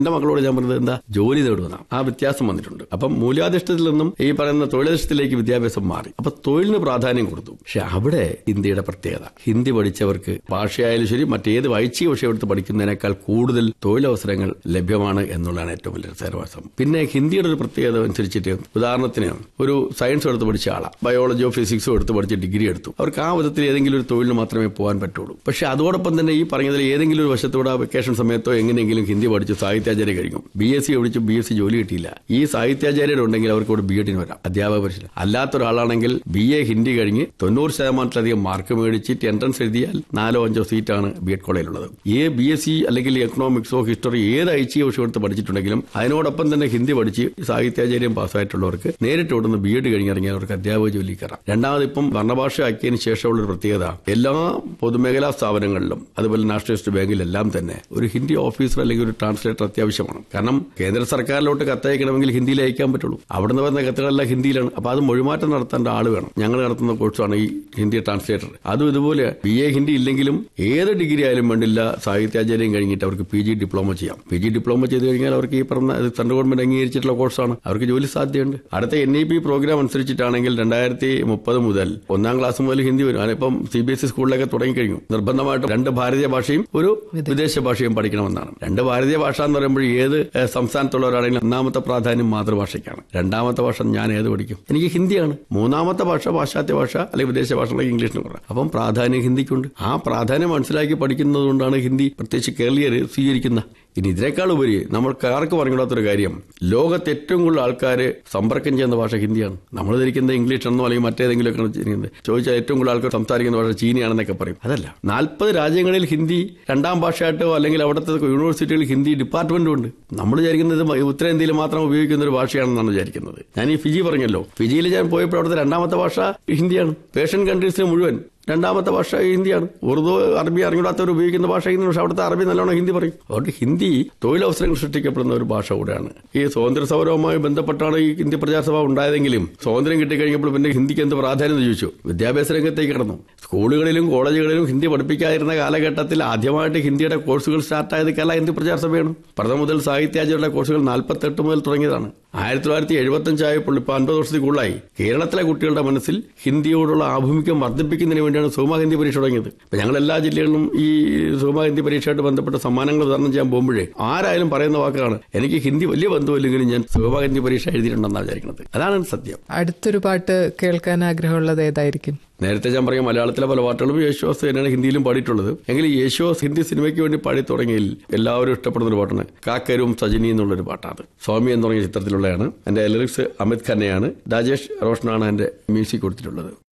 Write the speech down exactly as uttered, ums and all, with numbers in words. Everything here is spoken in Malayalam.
എന്റെ മക്കളോട് ഞാൻ പറഞ്ഞത് എന്താ, ജോലി നേടുന്ന ആ വ്യത്യാസം വന്നിട്ടുണ്ട്. അപ്പം മൂല്യാധിഷ്ഠത്തിൽ നിന്നും ഈ പറയുന്ന തൊഴിലധിഷ്ഠത്തിലേക്ക് വിദ്യാഭ്യാസം മാറി. അപ്പൊ തൊഴിലിന് പ്രാധാന്യം കൊടുത്തു. പക്ഷെ അവിടെ ഇന്ത്യയുടെ പ്രത്യേകത, ഹിന്ദി പഠിച്ചവർക്ക് ഭാഷയായാലും ശരി മറ്റേത് വൈച്ഛിക വിഷയം എടുത്ത് പഠിക്കുന്നതിനേക്കാൾ കൂടുതൽ തൊഴിലവസരങ്ങൾ ലഭ്യമാണ് എന്നുള്ളതാണ് ഏറ്റവും വലിയ രസകരവാസം. പിന്നെ ഹിന്ദിയുടെ ഒരു പ്രത്യേകത അനുസരിച്ചിട്ട് ഉദാഹരണത്തിന് ഒരു സയൻസ് എടുത്ത് പഠിച്ച ആളാണ്, ബയോളജിയോ ഫിസിക്സോ എടുത്ത് പഠിച്ച് ഡിഗ്രി എടുത്തു, അവർക്ക് ആ വിധത്തിൽ ഏതെങ്കിലും ഒരു തൊഴിലിന് മാത്രമേ പോകാൻ പറ്റുള്ളൂ. പക്ഷെ അതോടൊപ്പം തന്നെ ഈ പറഞ്ഞതിൽ ഏതെങ്കിലും ഒരു വശത്തൂടെ വെക്കേഷൻ സമയത്തോ എങ്ങനെയെങ്കിലും ഹിന്ദി പഠിച്ചു സാഹിത്യാചാര്യ കഴിഞ്ഞു, ബി എസ് സി പഠിച്ചു ബി എസ് സി ജോലി കിട്ടിയില്ല, ഈ സാഹിത്യാചാര്യരുണ്ടെങ്കിൽ അവർക്ക് ഇവിടെ ബി എഡിന് വരാം, അധ്യാപക പരിശീലനം. അല്ലാത്ത ഒരാളാണെങ്കിൽ ബി എ ഹിന്ദി കഴിഞ്ഞ് തൊണ്ണൂറ് ശതമാനത്തിലധികം മാർക്ക് മേടിച്ചിട്ട് എൻട്രൻസ് എഴുതിയാൽ നാലോ അഞ്ചോ സീറ്റാണ് ബി എഡ് കോളേജിലുള്ളത്. ഏ ബി എസ് സി അല്ലെങ്കിൽ എക്കണോമിക്സോ ഹിസ്റ്ററി ഏത് ഐച്ഛിക വിഷയം എടുത്ത് പഠിച്ചിട്ടുണ്ടെങ്കിലും അതിനോടൊപ്പം തന്നെ ഹിന്ദി പഠിച്ച് സാഹിത്യാചാര്യം പാസ്സായിട്ടുള്ളവർക്ക് നേരിട്ട് ഇവിടുന്ന് ബി എഡ് കഴിഞ്ഞിറങ്ങിയാൽ അവർക്ക് അധ്യാപക ജോലി കയറാം. രണ്ടാമത് ഇപ്പം വർണ്ണഭാഷ ആക്കിയതിന് ശേഷമുള്ള ഒരു പ്രത്യേകത, എല്ലാ പൊതുമേഖലാ സ്ഥാപനങ്ങളിലും അതുപോലെ നാഷണലിസ്റ്റ് ബാങ്കിലെല്ലാം തന്നെ ഒരു ഹിന്ദി ഓഫീസർ അല്ലെങ്കിൽ ഒരു ട്രാൻസ്ലേറ്റർ അത്യാവശ്യമാണ്. കാരണം കേന്ദ്ര സർക്കാരിലോട്ട് കത്തയക്കണമെങ്കിൽ ഹിന്ദിയിൽ അയക്കാൻ പറ്റുള്ളൂ. അവിടുന്ന് വരുന്ന കത്തുകളെല്ലാം ഹിന്ദിയിലാണ്. അപ്പൊ അത് മൊഴിമാറ്റം നടത്തേണ്ട ആൾ വേണം. ഞങ്ങൾ നടത്തുന്ന കോഴ്സാണ് ഈ ഹിന്ദി ട്രാൻസ്ലേറ്റർ. അതും ഇതുപോലെ ബി എ ഹിന്ദി ഇല്ലെങ്കിലും ഏത് ഡിഗ്രി ആയാലും വേണ്ടില്ല, സാഹിത്യാചാര്യം കഴിഞ്ഞിട്ട് അവർക്ക് പി ജി ഡിപ്ലോമ ചെയ്യാം. പി ജി ഡിപ്ലോമ ചെയ്ത് കഴിഞ്ഞാൽ അവർക്ക് ഈ പറഞ്ഞ സെൻട്രൽ ഗവൺമെന്റ് അംഗീകരിച്ചിട്ടുള്ള കോഴ്സാണ്, അവർക്ക് ജോലി സാധ്യതയുണ്ട്. അടുത്ത എൻ ഇ പി പ്രോഗ്രാം അനുസരിച്ചിട്ടാണെങ്കിൽ രണ്ടായിരത്തി മുപ്പത് മുതൽ ഒന്നാം ക്ലാസ് മുതൽ ഹിന്ദി വരും. അതിപ്പം സി ബി എസ് ഇ സ്കൂളിലൊക്കെ തുടങ്ങിക്കഴിഞ്ഞു. നിർബന്ധമായിട്ടും രണ്ട് ഭാരതീയ ഭാഷയും ഒരു വിദേശ ഭാഷയും പഠിക്കണമെന്നാണ്. രണ്ട് ഭാരതീയ ഭാഷ എന്ന് പറയുമ്പോൾ ഏത് സംസ്ഥാനത്തുള്ളവരാണെങ്കിലും ഒന്നാമത്തെ പ്രാധാന്യം മാതൃഭാഷയ്ക്കാണ്. രണ്ടാമത്തെ ഭാഷ ഞാൻ ഏത് പഠിക്കും, എനിക്ക് ഹിന്ദിയാണ്. മൂന്നാമത്തെ ഭാഷ പാശ്ചാത്യ ഭാഷ അല്ലെങ്കിൽ വിദേശ ഭാഷ ഇംഗ്ലീഷിന് പറയാം. അപ്പം പ്രാധാന്യം ഹിന്ദിക്കുണ്ട്. ആ പ്രാധാന്യം മനസ്സിലാക്കി പഠിക്കുന്നത് കൊണ്ടാണ് ഹിന്ദി പ്രത്യേകിച്ച് കേരളീയർ സ്വീകരിക്കുന്ന. ഇനി ഇതിനേക്കാൾ ഉപരി നമ്മൾക്ക് ആർക്ക് പറഞ്ഞുകൂടാത്തൊരു കാര്യം, ലോകത്ത് ഏറ്റവും കൂടുതൽ ആൾക്കാർ സമ്പർക്കം ചെയ്യുന്ന ഭാഷ ഹിന്ദിയാണ്. നമ്മൾ ധരിക്കുന്നത് ഇംഗ്ലീഷ് എന്നോ അല്ലെങ്കിൽ മറ്റേതെങ്കിലും ഒക്കെ ചോദിച്ചാൽ ഏറ്റവും കൂടുതൽ ആൾക്കാർ സംസാരിക്കുന്ന ഭാഷ ചീനിയാണെന്നൊക്കെ പറയും. അതല്ല, നാൽപ്പത് രാജ്യങ്ങളിൽ ഹിന്ദി രണ്ടാം ഭാഷയായിട്ടോ അല്ലെങ്കിൽ അവിടുത്തെ യൂണിവേഴ്സിറ്റികളിൽ ഹിന്ദി ഡിപ്പാർട്ട്മെന്റും ഉണ്ട്. നമ്മൾ വിചാരിക്കുന്നത് ഉത്തരേന്ത്യയിൽ മാത്രം ഉപയോഗിക്കുന്ന ഒരു ഭാഷയാണെന്നാണ് വിചാരിക്കുന്നത്. ഞാൻ ഈ ഫിജി പറഞ്ഞല്ലോ, ഫിജിയിൽ ഞാൻ പോയപ്പോൾ അവിടുത്തെ രണ്ടാമത്തെ ഭാഷ ഹിന്ദിയാണ്. പേർഷ്യൻ കൺട്രീസിന് മുഴുവൻ രണ്ടാമത്തെ ഭാഷ ഹിന്ദിയാണ്. ഉറുദു അറബി അറിഞ്ഞൂടാത്തവർ ഉപയോഗിക്കുന്ന ഭാഷ ഹിന്ദി, പക്ഷെ അവിടുത്തെ അറബി നല്ലോണം ഹിന്ദി പറയും. അതുകൊണ്ട് ഹിന്ദി തൊഴിലവസരങ്ങൾ സൃഷ്ടിക്കപ്പെടുന്ന ഒരു ഭാഷ കൂടെയാണ്. ഈ സ്വാതന്ത്ര്യ സമരവുമായി ബന്ധപ്പെട്ടാണ് ഈ ഹിന്ദി പ്രചാരസഭ ഉണ്ടായതെങ്കിലും സ്വാതന്ത്ര്യം കിട്ടിക്കഴിഞ്ഞപ്പോൾ പിന്നെ ഹിന്ദിക്ക് എന്ത് പ്രാധാന്യം ചോദിച്ചു, വിദ്യാഭ്യാസ രംഗത്തേക്ക് കടന്നു. സ്കൂളുകളിലും കോളേജുകളിലും ഹിന്ദി പഠിപ്പിക്കാതിരുന്ന കാലഘട്ടത്തിൽ ആദ്യമായിട്ട് ഹിന്ദിയുടെ കോഴ്സുകൾ സ്റ്റാർട്ടായത് കേരള ഹിന്ദി പ്രചാരസഭയാണ്. പ്രഥമ മുതൽ സാഹിത്യാചാര്യരുടെ കോഴ്സുകൾ നാൽപ്പത്തെട്ട് മുതൽ തുടങ്ങിയതാണ്. ആയിരത്തി തൊള്ളായിരത്തി എഴുപത്തി അഞ്ചായപ്പോൾ ഇപ്പൊ അൻപത് വർഷത്തിൽ കൂടുതലായി കേരളത്തിലെ കുട്ടികളുടെ മനസ്സിൽ ഹിന്ദിയോടുള്ള ആഭിമുഖ്യം വർദ്ധിപ്പിക്കുന്നതിന് വേണ്ടിയാണ് സുഗമ ഹിന്ദി പരീക്ഷ തുടങ്ങിയത്. ഇപ്പൊ ഞങ്ങൾ എല്ലാ ജില്ലകളിലും ഈ സുഗമ ഹിന്ദി പരീക്ഷയായിട്ട് ബന്ധപ്പെട്ട സമ്മാനങ്ങൾ വിതരണം ചെയ്യാൻ പോകുമ്പോഴേ ആരായാലും പറയുന്ന വാക്കാണ്, എനിക്ക് ഹിന്ദി വലിയ ബന്ധമില്ലെങ്കിലും ഞാൻ സുഗമ ഹിന്ദി പരീക്ഷ എഴുതിയിട്ടുണ്ടെന്നാണ് വിചാരിക്കുന്നത്. അതാണ് സത്യം. അടുത്തൊരു പാട്ട് കേൾക്കാൻ ആഗ്രഹമുള്ളത് ഏതായിരിക്കും? നേരത്തെ ഞാൻ പറയാം, മലയാളത്തിലെ പല പാട്ടുകളും യേശുദാസ് തന്നെയാണ് ഹിന്ദിയിലും പാടിയിട്ടുള്ളത്. എങ്കിൽ യേശുദാസ് ഹിന്ദി സിനിമയ്ക്ക് വേണ്ടി പാടി തുടങ്ങിയതിൽ എല്ലാവരും ഇഷ്ടപ്പെടുന്ന ഒരു പാട്ടാണ് കാക്കരും സജിനി എന്നുള്ളൊരു പാട്ടാണ്. സ്വാമി എന്ന് പറഞ്ഞ ചിത്രത്തിലുള്ളതാണ്. എന്റെ ലിറിക്സ് അമിത് ഖന്നയാണ്. രാജേഷ് റോഷനാണ് എന്റെ മ്യൂസിക് കൊടുത്തിട്ടുള്ളത്.